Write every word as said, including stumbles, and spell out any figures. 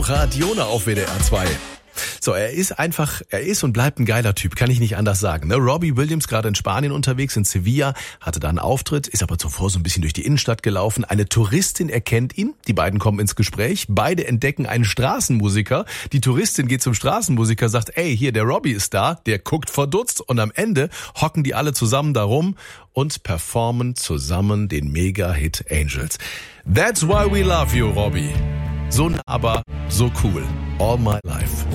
Radiona auf W D R zwei. So, er ist einfach, er ist und bleibt ein geiler Typ, kann ich nicht anders sagen. Ne? Robbie Williams gerade in Spanien unterwegs, in Sevilla, hatte da einen Auftritt, ist aber zuvor so ein bisschen durch die Innenstadt gelaufen. Eine Touristin erkennt ihn, die beiden kommen ins Gespräch, beide entdecken einen Straßenmusiker. Die Touristin geht zum Straßenmusiker, sagt, ey, hier, der Robbie ist da, der guckt verdutzt und am Ende hocken die alle zusammen da rum und performen zusammen den Mega-Hit Angels. That's why we love you, Robbie. So nah, aber so cool. All my life.